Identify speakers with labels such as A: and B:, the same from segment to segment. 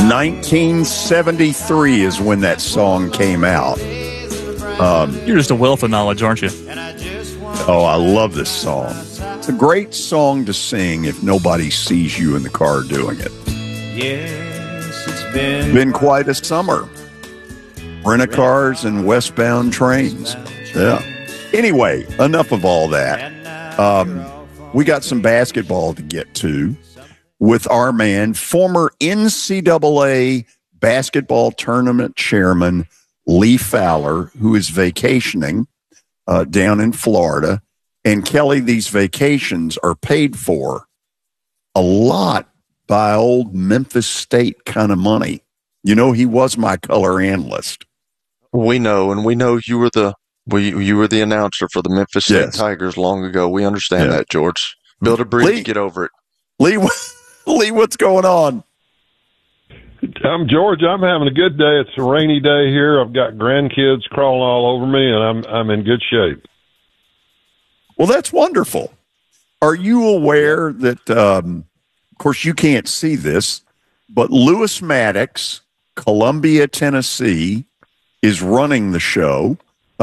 A: 1973 is when that song came out.
B: You're just a wealth of knowledge, aren't you?
A: Oh, I love this song. It's a great song to sing if nobody sees you in the car doing it.
C: Yes, it's
A: been quite a summer. Rent-a-cars and westbound trains. Yeah. Anyway, enough of all that. We got some basketball to get to with our man, former NCAA basketball tournament chairman Lee Fowler, who is vacationing down in Florida. And Kelly, these vacations are paid for a lot by old Memphis State kind of money. You know, he was my color analyst.
D: We know, and we know you were the announcer for the Memphis State Tigers long ago. We understand that, George. Build a bridge, get over it.
A: Lee, what's going on?
E: I'm George. I'm having a good day. It's a rainy day here. I've got grandkids crawling all over me, and I'm in good shape.
A: Well, that's wonderful. Are you aware that, of course, you can't see this, but Lewis Maddox, Columbia, Tennessee, is running the show.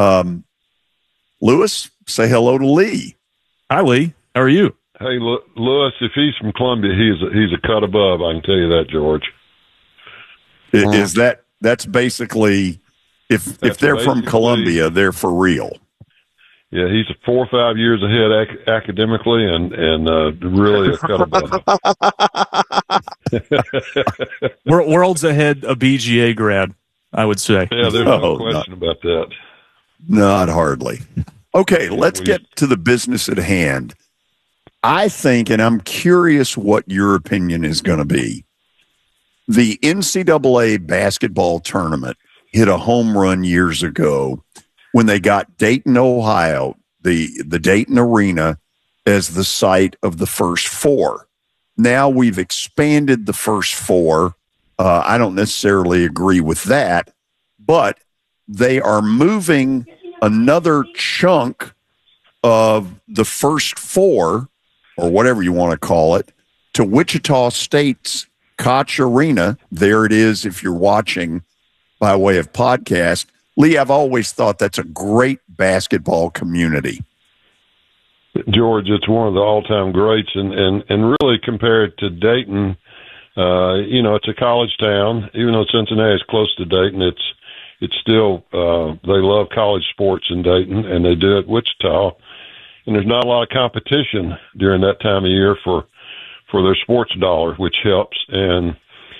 A: Lewis, say hello to Lee.
B: Hi, Lee. How are you?
E: Hey, Lewis, if he's from Columbia, he's a cut above. I can tell you that, George.
A: Is that's basically if they're from Columbia, they're for real.
E: Yeah, he's 4 or 5 years ahead academically, and really a cut above.
B: Worlds ahead a BGA grad, I would say.
E: Yeah, there's no question about that.
A: Not hardly. Okay, let's get to the business at hand. I think, and I'm curious what your opinion is going to be, the NCAA basketball tournament hit a home run years ago when they got Dayton, Ohio, the Dayton Arena, as the site of the first four. Now we've expanded the first four. I don't necessarily agree with that, but they are moving another chunk of the first four, or whatever you want to call it, to Wichita State's Koch Arena. There it is if you're watching by way of podcast. Lee, I've always thought that's a great basketball community.
E: George, it's one of the all-time greats, and really compared to Dayton, it's a college town. Even though Cincinnati is close to Dayton, it's still they love college sports in Dayton, and they do at Wichita. And there's not a lot of competition during that time of year for their sports dollar, which helps. And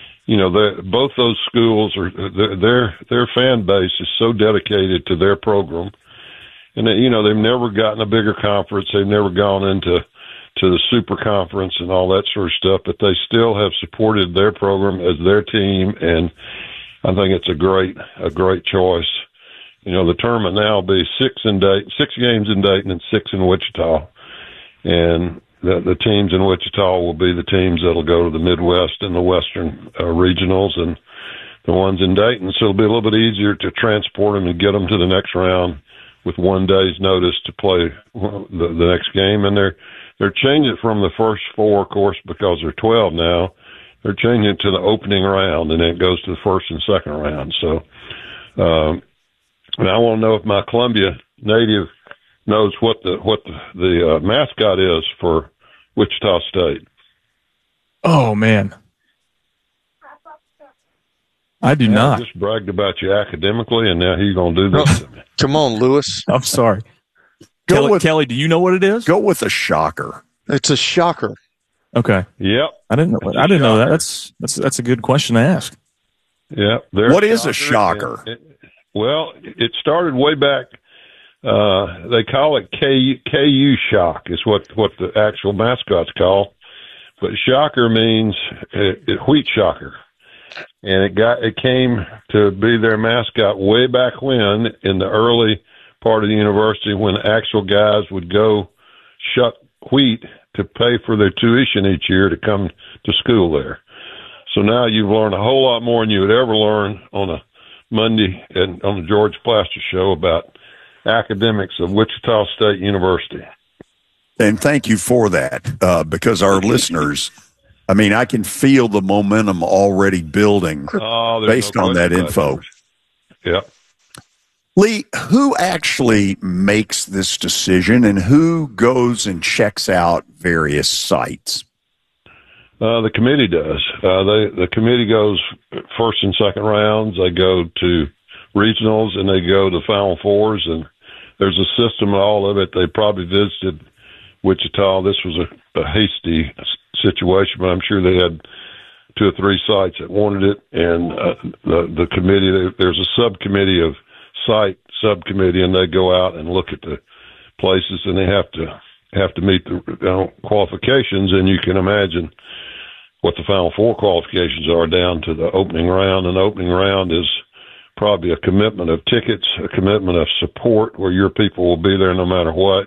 E: both those schools are their fan base is so dedicated to their program, and they've never gotten a bigger conference. They've never gone into the super conference and all that sort of stuff, but they still have supported their program as their team, and I think it's a great choice. The tournament now will be 6 games in Dayton and 6 in Wichita, and the teams in Wichita will be the teams that'll go to the Midwest and the Western regionals, and the ones in Dayton. So it'll be a little bit easier to transport them and get them to the next round with 1 day's notice to play the next game. And they're changing it from the first four, of course, because they're 12 now. They're changing it to the opening round, and then it goes to the first and second round. So, and I want to know if my Columbia native knows what the mascot is for Wichita State.
B: Oh, man. I do not.
E: I just bragged about you academically, and now he's going to do this to me.
D: Come on, Lewis.
B: I'm sorry. Kelly, do you know what it is?
A: Go with a shocker.
D: It's a shocker.
B: Okay.
E: Yep.
B: I didn't know that. That's a good question to ask.
E: Yeah.
A: What is a shocker?
E: It started way back. They call it KU shock is what the actual mascot's called, but shocker means wheat shocker, and it came to be their mascot way back when in the early part of the university when actual guys would go shuck wheat to pay for their tuition each year to come to school there. So now you've learned a whole lot more than you would ever learn on a Monday and on the George Plaster Show about academics of Wichita State University.
A: And thank you for that, because our listeners I mean, I can feel the momentum already building based on that info.
E: Yep.
A: Lee, who actually makes this decision and who goes and checks out various sites?
E: The committee does. The committee goes first and second rounds. They go to regionals and they go to Final Fours, and there's a system of all of it. They probably visited Wichita. This was a hasty situation, but I'm sure they had 2 or 3 sites that wanted it, and the committee, there's a subcommittee of site subcommittee, and they go out and look at the places, and they have to meet the qualifications, and you can imagine what the Final Four qualifications are down to the opening round, and the opening round is probably a commitment of tickets, a commitment of support where your people will be there no matter what,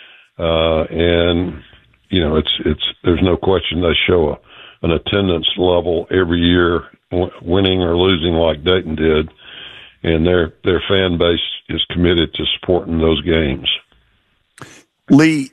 E: and you know, it's there's no question they show an attendance level every year, winning or losing like Dayton did, and their fan base is committed to supporting those games.
A: Lee,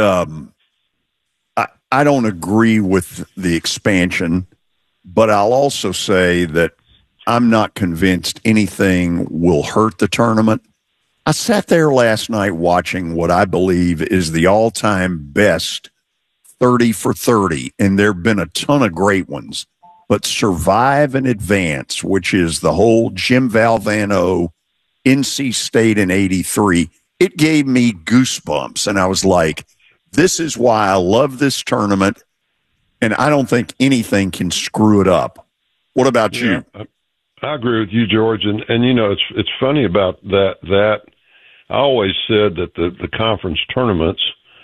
A: I don't agree with the expansion, but I'll also say that I'm not convinced anything will hurt the tournament. I sat there last night watching what I believe is the all-time best 30 for 30, and there have been a ton of great ones. But Survive and Advance, which is the whole Jim Valvano, NC State in '83, it gave me goosebumps. And I was like, this is why I love this tournament, and I don't think anything can screw it up. What about you?
E: I agree with you, George. And you know, it's funny about that I always said that the conference tournaments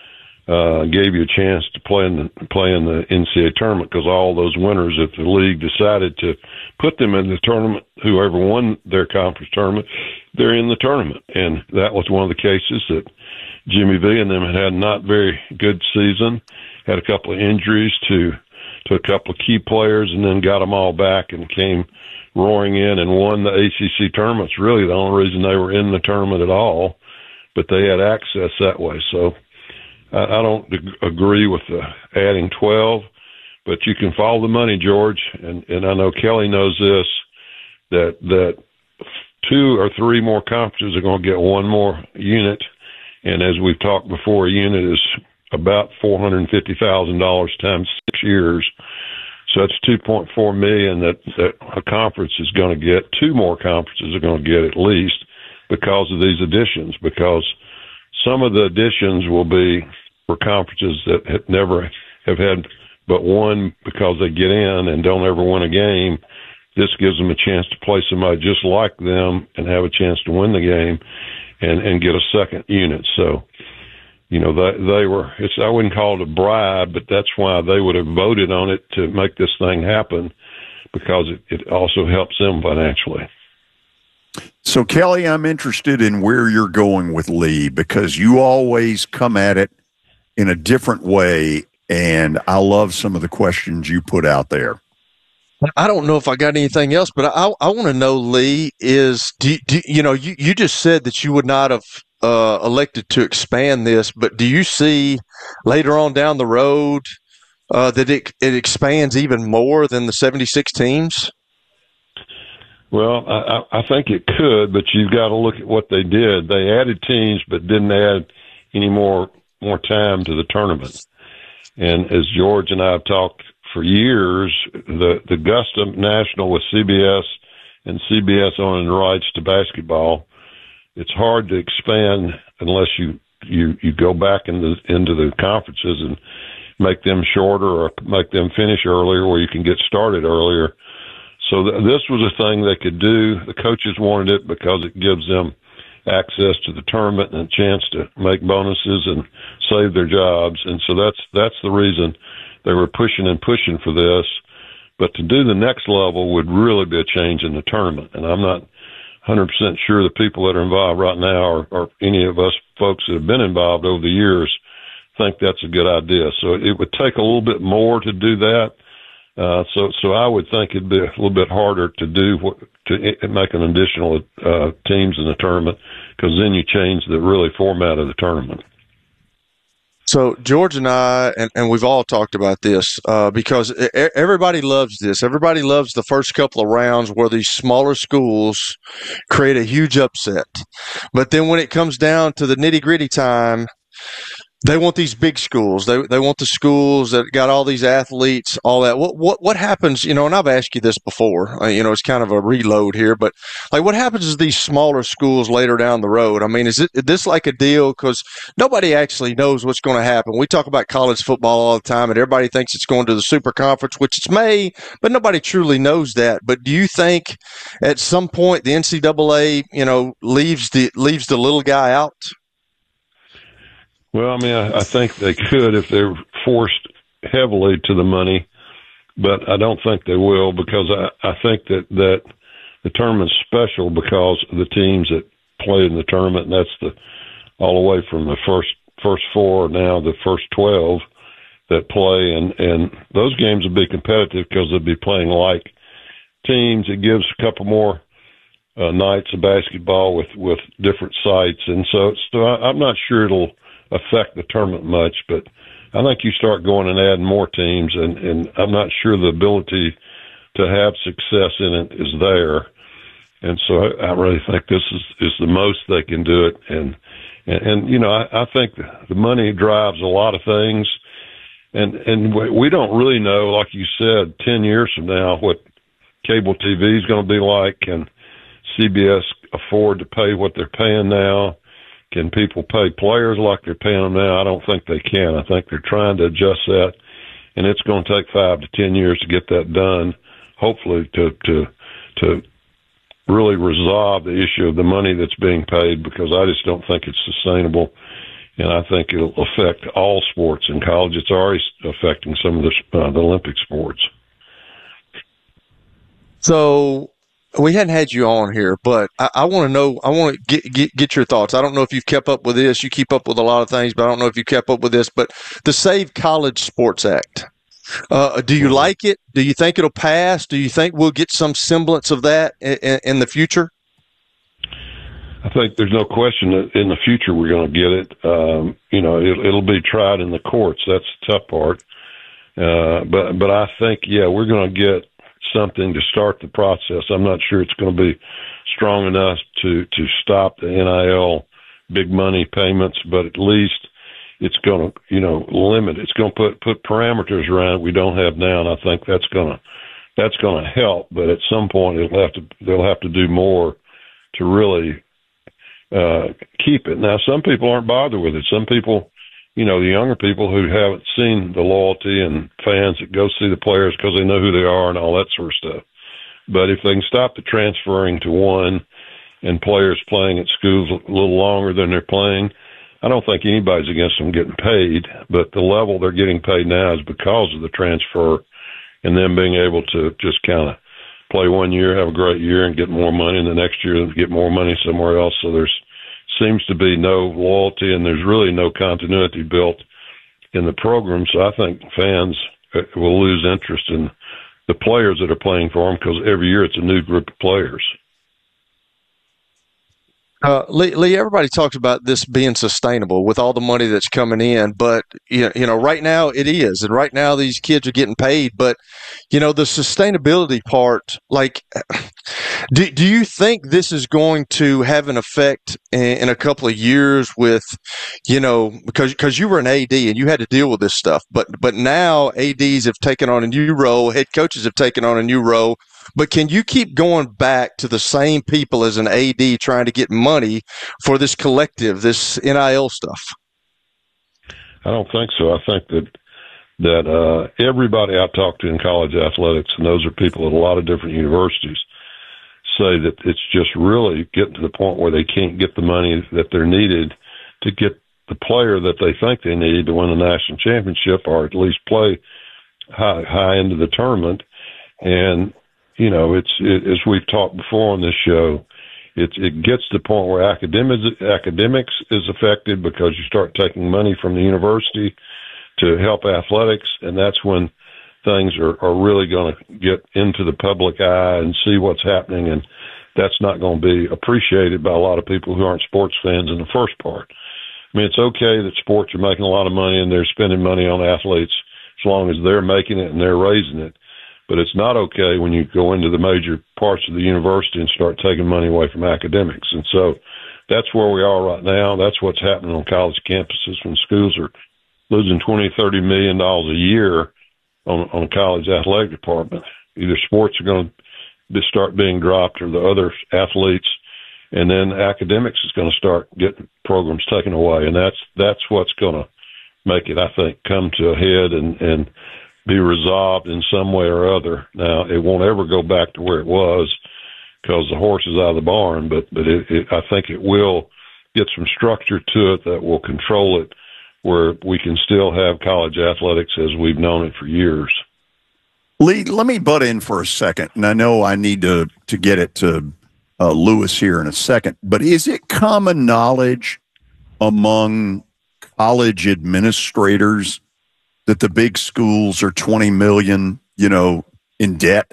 E: gave you a chance to play in the NCAA tournament, because all those winners, if the league decided to put them in the tournament, whoever won their conference tournament, they're in the tournament. And that was one of the cases that Jimmy V and them had not very good season, had a couple of injuries to a couple of key players, and then got them all back and came roaring in and won the ACC tournaments. Really the only reason they were in the tournament at all, but they had access that way. So I don't agree with adding 12, but you can follow the money, George, and I know Kelly knows this, that 2 or 3 more conferences are going to get 1 more unit, and as we've talked before, a unit is about $450,000 times 6 years, so that's $2.4 million that a conference is going to get. 2 more conferences are going to get at least because of these additions, because some of the additions will be for conferences that have had but one because they get in and don't ever win a game. This gives them a chance to play somebody just like them and have a chance to win the game and get a second unit. So, you know, I wouldn't call it a bribe, but that's why they would have voted on it to make this thing happen, because it also helps them financially.
A: So, Kelly, I'm interested in where you're going with Lee, because you always come at it in a different way, and I love some of the questions you put out there.
D: I don't know if I got anything else, but I want to know, Lee, you just said that you would not have elected to expand this, but do you see later on down the road that it expands even more than the 76 teams?
E: Well, I think it could, but you've got to look at what they did. They added teams, but didn't add any more time to the tournament. And as George and I have talked for years, the Augusta National with CBS and CBS owning the rights to basketball, it's hard to expand unless you go back into the conferences and make them shorter or make them finish earlier, where you can get started earlier. So this was a thing they could do. The coaches wanted it because it gives them access to the tournament and a chance to make bonuses and save their jobs. And so that's the reason they were pushing for this. But to do the next level would really be a change in the tournament. And I'm not 100% sure the people that are involved right now or any of us folks that have been involved over the years think that's a good idea. So it would take a little bit more to do that. So I would think it'd be a little bit harder to do to make an additional teams in the tournament, because then you change the really format of the tournament.
D: So George and I, and we've all talked about this because everybody loves this. Everybody loves the first couple of rounds where these smaller schools create a huge upset. But then when it comes down to the nitty gritty time, they want these big schools. They want the schools that got all these athletes, all that. What happens? And I've asked you this before. It's kind of a reload here, but like, what happens to these smaller schools later down the road? I mean, is this like a deal? Because nobody actually knows what's going to happen. We talk about college football all the time, and everybody thinks it's going to the Super Conference, which it's may, but nobody truly knows that. But do you think at some point the NCAA, leaves the little guy out?
E: Well, I mean, I think they could if they're forced heavily to the money, but I don't think they will because I think that the tournament's special because of the teams that play in the tournament, and that's all the way from the first four, now the first 12 that play, and those games will be competitive because they'll be playing like teams. It gives a couple more nights of basketball with different sites, and so I'm not sure it'll affect the tournament much, but I think you start going and adding more teams, and I'm not sure the ability to have success in it is there. And so I really think this is the most they can do it. And I think the money drives a lot of things, and we don't really know, like you said, 10 years from now what cable TV is going to be like. Can CBS afford to pay what they're paying now? Can people pay players like they're paying them now? I don't think they can. I think they're trying to adjust that, and it's going to take 5 to 10 years to get that done, hopefully to really resolve the issue of the money that's being paid, because I just don't think it's sustainable, and I think it'll affect all sports in college. It's already affecting some of the Olympic sports.
D: So we hadn't had you on here, but I want to know. I want to get your thoughts. I don't know if you've kept up with this. You keep up with a lot of things, but I don't know if you kept up with this. But the Save College Sports Act. Do you like it? Do you think it'll pass? Do you think we'll get some semblance of that in the future?
E: I think there's no question that in the future we're going to get it. It'll be tried in the courts. That's the tough part. But I think, we're going to get something to start the process. I'm not sure it's going to be strong enough to stop the NIL big money payments, but at least it's going to, limit. It's going to put parameters around it we don't have now, and I think that's going to help. But at some point, they'll have to do more to really keep it. Now, some people aren't bothered with it. Some people, the younger people who haven't seen the loyalty and fans that go see the players because they know who they are and all that sort of stuff. But if they can stop the transferring to one and players playing at schools a little longer than they're playing, I don't think anybody's against them getting paid. But the level they're getting paid now is because of the transfer and them being able to just kind of play 1 year, have a great year, and get more money, and the next year get more money somewhere else. So there's seems to be no loyalty, and there's really no continuity built in the program. So I think fans will lose interest in the players that are playing for them because every year it's a new group of players.
D: Lee, everybody talks about this being sustainable with all the money that's coming in, but right now it is, and right now these kids are getting paid. But the sustainability part, like, do you think this is going to have an effect in a couple of years with, because you were an AD and you had to deal with this stuff, but now ADs have taken on a new role, head coaches have taken on a new role. But can you keep going back to the same people as an AD trying to get money for this collective, this NIL stuff?
E: I don't think so. I think that everybody I talk to in college athletics, and those are people at a lot of different universities, say that it's just really getting to the point where they can't get the money that they're needed to get the player that they think they need to win a national championship or at least play high into the tournament. And as we've talked before on this show, it gets to the point where academics is affected because you start taking money from the university to help athletics, and that's when things are really going to get into the public eye and see what's happening, and that's not going to be appreciated by a lot of people who aren't sports fans in the first part. I mean, it's okay that sports are making a lot of money and they're spending money on athletes as long as they're making it and they're raising it. But it's not okay when you go into the major parts of the university and start taking money away from academics. And so that's where we are right now. That's what's happening on college campuses when schools are losing $20-30 million a year on a college athletic department. Either sports are going to start being dropped or the other athletes, and then academics is going to start getting programs taken away. And that's what's going to make it, I think, come to a head and be resolved in some way or other. Now, it won't ever go back to where it was because the horse is out of the barn, but I think it will get some structure to it that will control it where we can still have college athletics as we've known it for years.
A: Lee, let me butt in for a second, and I know I need to get it to Lewis here in a second, but is it common knowledge among college administrators that the big schools are $20 million, in debt?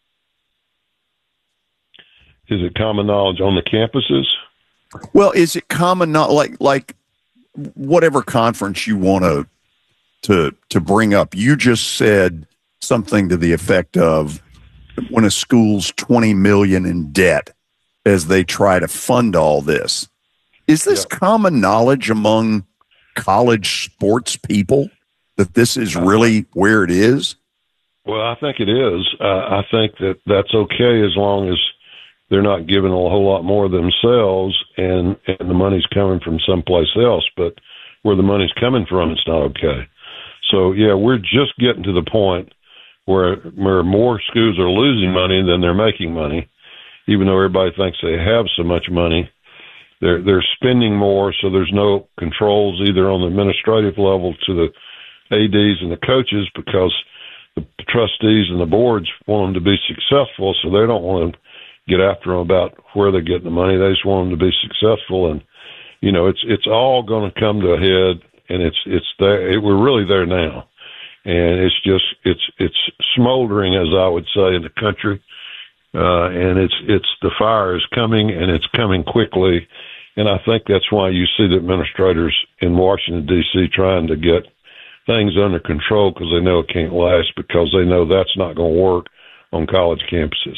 E: Is it common knowledge on the campuses?
A: Well, is it common knowledge, like whatever conference you want to bring up? You just said something to the effect of when a school's $20 million in debt as they try to fund all this. Is this common knowledge among college sports people that this is really where it is?
E: Well, I think it is. I think that that's okay as long as they're not giving a whole lot more themselves and the money's coming from someplace else. But where the money's coming from, it's not okay. So, yeah, we're just getting to the point where more schools are losing money than they're making money, even though everybody thinks they have so much money. They're spending more, so there's no controls either on the administrative level to the ADs and the coaches because the trustees and the boards want them to be successful, so they don't want to get after them about where they're getting the money. They just want them to be successful, and it's all going to come to a head, and it's there. We're really there now, and it's smoldering, as I would say, in the country, and it's the fire is coming, and it's coming quickly, and I think that's why you see the administrators in Washington D.C. trying to get things under control because they know it can't last because they know that's not going to work on college campuses.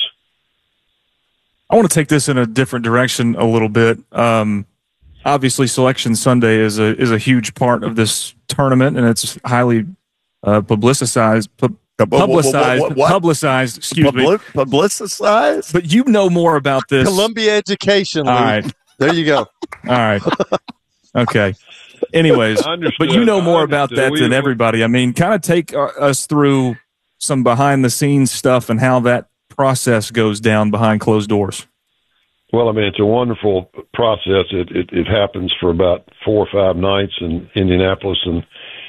B: I want to take this in a different direction a little bit. Obviously, Selection Sunday is a huge part of this tournament, and it's highly publicized. Publicized. Excuse me.
A: Publicized.
B: But you know more about this.
D: Columbia education. Lee.
B: All right.
D: There you go.
B: All right. Okay. Anyways, but you know more about that than everybody. I mean, kind of take us through some behind-the-scenes stuff and how that process goes down behind closed doors.
E: Well, I mean, it's a wonderful process. It happens for about 4 or 5 nights in Indianapolis, and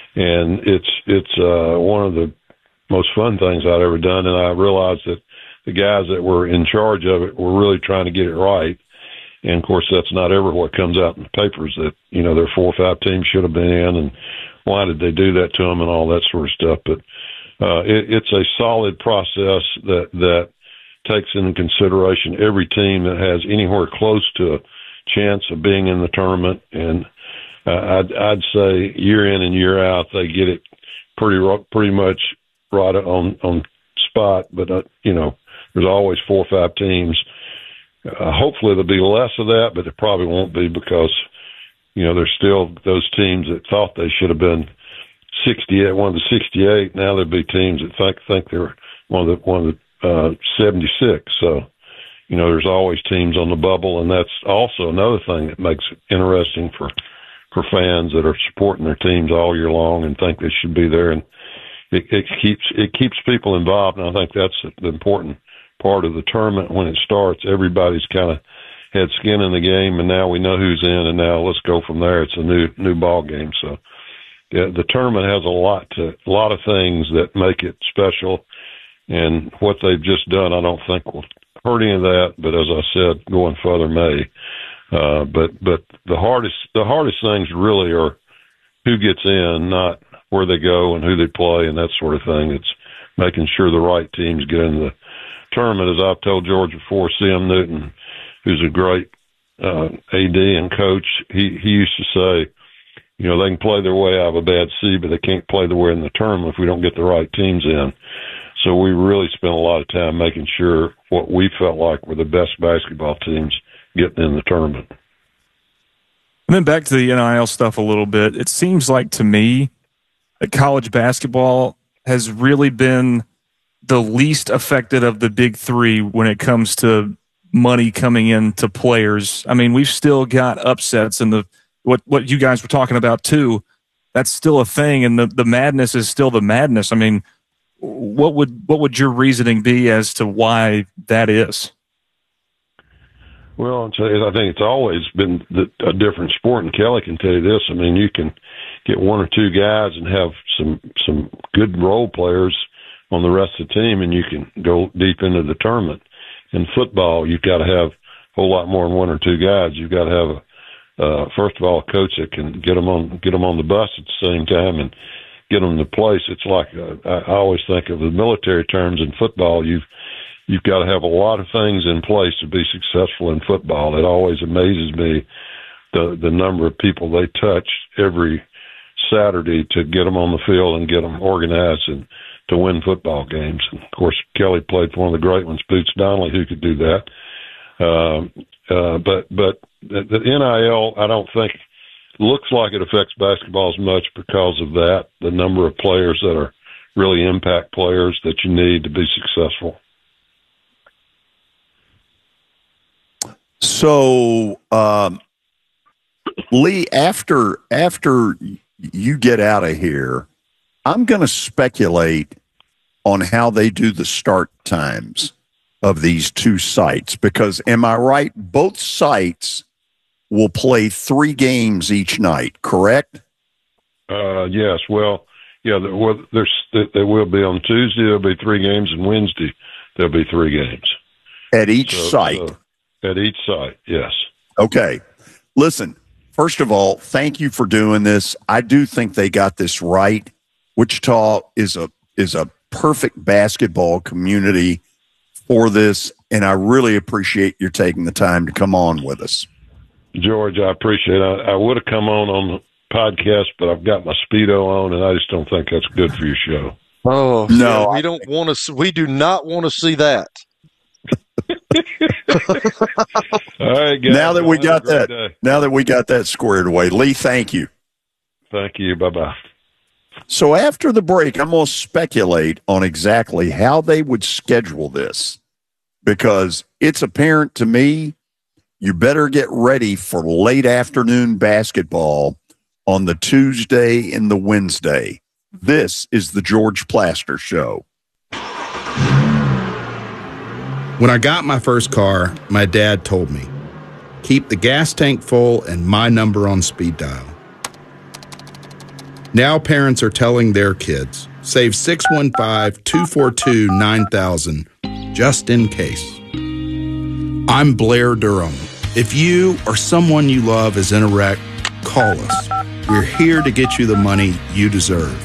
E: it's one of the most fun things I've ever done. And I realized that the guys that were in charge of it were really trying to get it right. And of course, that's not ever what comes out in the papers that, their 4 or 5 teams should have been in and why did they do that to them and all that sort of stuff. But it's a solid process that takes into consideration every team that has anywhere close to a chance of being in the tournament. And I'd say year in and year out, they get it pretty much right on spot. But, there's always 4 or 5 teams. Hopefully there'll be less of that, but it probably won't be because, there's still those teams that thought they should have been 68, one of the 68. Now there'll be teams that think they're one of the 76. So, there's always teams on the bubble, and that's also another thing that makes it interesting for fans that are supporting their teams all year long and think they should be there. And it keeps people involved, and I think that's the important part of the tournament. When it starts, everybody's kind of had skin in the game, and now we know who's in, and now let's go from there. It's a new ball game. So yeah, the tournament has a lot of things that make it special, and what they've just done, I don't think will hurt any of that. But as I said, going further may. But the hardest things really are who gets in, not where they go and who they play and that sort of thing. It's making sure the right teams get into the tournament. As I've told George before, C.M. Newton, who's a great AD and coach, he used to say, You know, they can play their way out of a bad seed, but they can't play their way in the tournament if we don't get the right teams in. So we really spent a lot of time making sure what we felt like were the best basketball teams getting in the tournament.
B: And then back to the NIL stuff a little bit. It seems like to me that college basketball has really been the least affected of the big three when it comes to money coming into players. I mean, we've still got upsets, and what you guys were talking about too, that's still a thing, and the madness is still the madness. I mean, what would your reasoning be as to why that is?
E: Well, I think it's always been a different sport, and Kelly can tell you this. I mean, you can get one or two guys and have some good role players on the rest of the team, and you can go deep into the tournament. In football, you've got to have a whole lot more than one or two guys. You've got to have first of all, a coach that can get them on the bus at the same time and get them to place. It's like I always think of the military terms in football. You've got to have a lot of things in place to be successful in football. It always amazes me the number of people they touch every Saturday to get them on the field and get them organized and to win football games. And of course, Kelly played for one of the great ones, Boots Donnelly, who could do that. But the NIL, I don't think looks like it affects basketball as much because of that, the number of players that are really impact players that you need to be successful.
A: So, Lee, after you get out of here, I'm going to speculate on how they do the start times of these two sites, because am I right? Both sites will play 3 games each night, correct?
E: Yes. Well, yeah, there will be on Tuesday, there'll be 3 games, and Wednesday, there'll be 3 games.
A: At each site?
E: At each site, yes.
A: Okay. Listen, first of all, thank you for doing this. I do think they got this right. Wichita is a perfect basketball community for this, and I really appreciate your taking the time to come on with us.
E: George, I appreciate it. I would have come on the podcast, but I've got my Speedo on, and I just don't think that's good for your show.
D: Oh, no. Yeah, we do not want to see that.
E: All right, guys.
A: Now that we got that squared away, Lee, thank you.
E: Thank you. Bye-bye.
A: So after the break, I'm going to speculate on exactly how they would schedule this, because it's apparent to me you better get ready for late afternoon basketball on the Tuesday and the Wednesday. This is the George Plaster Show.
F: When I got my first car, my dad told me, keep the gas tank full and my number on speed dial. Now parents are telling their kids, save 615-242-9000 just in case. I'm Blair Durham. If you or someone you love is in a wreck, call us. We're here to get you the money you deserve.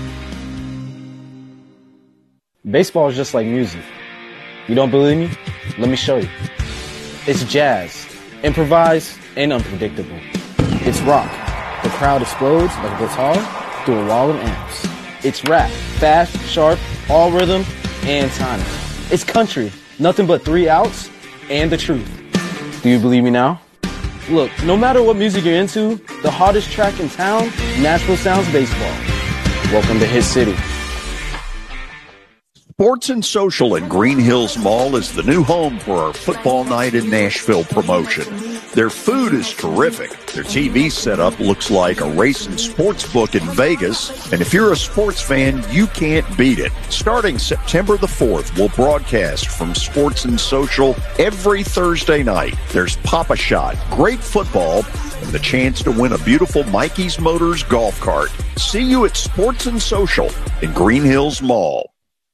G: Baseball is just like music. You don't believe me? Let me show you. It's jazz, improvised, and unpredictable. It's rock. The crowd explodes like a guitar through a wall of amps. It's rap, fast, sharp, all rhythm, and timing. It's country, nothing but 3 outs, and the truth. Do you believe me now? Look, no matter what music you're into, the hardest track in town, Nashville Sounds Baseball. Welcome to Hit City.
A: Sports and Social in Green Hills Mall is the new home for our Football Night in Nashville promotion. Their food is terrific. Their TV setup looks like a racing sports book in Vegas. And if you're a sports fan, you can't beat it. Starting September the 4th, we'll broadcast from Sports and Social every Thursday night. There's Pop-A-Shot, great football, and the chance to win a beautiful Mikey's Motors golf cart. See you at Sports and Social in Green Hills Mall.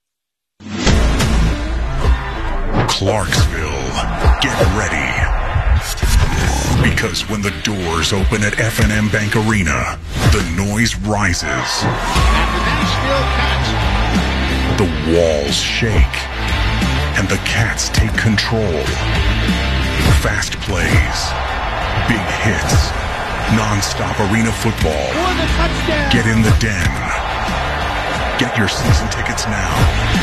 H: Clarksville, get ready. Because when the doors open at F&M Bank Arena, the noise rises. The walls shake. And the Cats take control. Fast plays, big hits, Non-stop arena football. Get in the den. Get your season tickets now.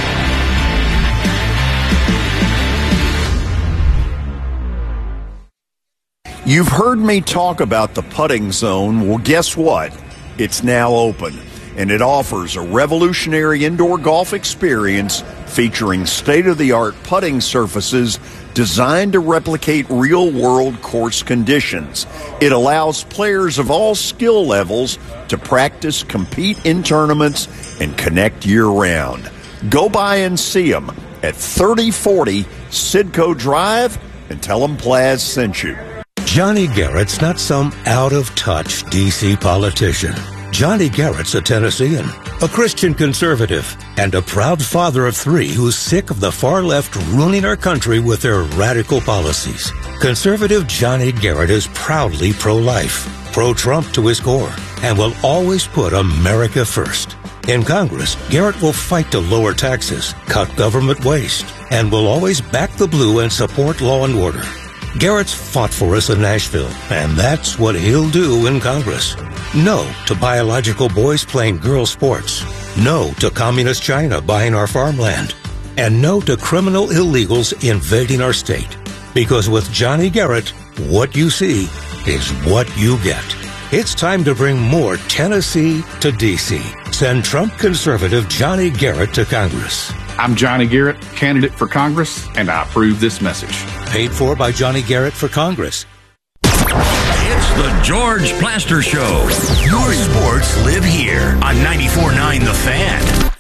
A: You've heard me talk about the putting zone. Well, guess what? It's now open, and it offers a revolutionary indoor golf experience featuring state-of-the-art putting surfaces designed to replicate real-world course conditions. It allows players of all skill levels to practice, compete in tournaments, and connect year-round. Go by and see them at 3040 Sidco Drive and tell them Plaz sent you.
I: Johnny Garrett's not some out-of-touch D.C. politician. Johnny Garrett's a Tennessean, a Christian conservative, and a proud father of 3 who's sick of the far left ruining our country with their radical policies. Conservative Johnny Garrett is proudly pro-life, pro-Trump to his core, and will always put America first. In Congress, Garrett will fight to lower taxes, cut government waste, and will always back the blue and support law and order. Garrett's fought for us in Nashville, and that's what he'll do in Congress. No to biological boys playing girl sports. No to communist China buying our farmland. And no to criminal illegals invading our state. Because with Johnny Garrett, what you see is what you get. It's time to bring more Tennessee to D.C. Send Trump conservative Johnny Garrett to Congress.
J: I'm Johnny Garrett, candidate for Congress, and I approve this message.
I: Paid for by Johnny Garrett for Congress.
K: It's the George Plaster Show. Your sports live here on 94.9 The Fan.